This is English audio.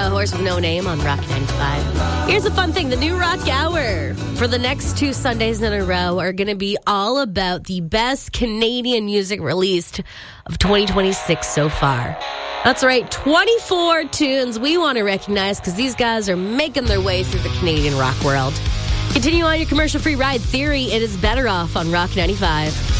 Horse with No Name on Rock 95. Here's a fun thing. The new Rock Hour for the next 2 Sundays in a row are going to be all about the best Canadian music released of 2026 so far. That's right, 24 tunes we want to recognize because these guys are making their way through the Canadian rock world. Continue on your commercial-free ride. Theory, it is better off on Rock 95.